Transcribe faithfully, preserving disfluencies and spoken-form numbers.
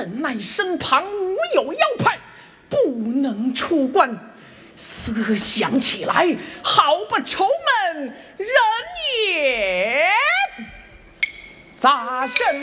怎奈身旁无有妖派，不能出关。思想起来，好不愁闷人也。杂身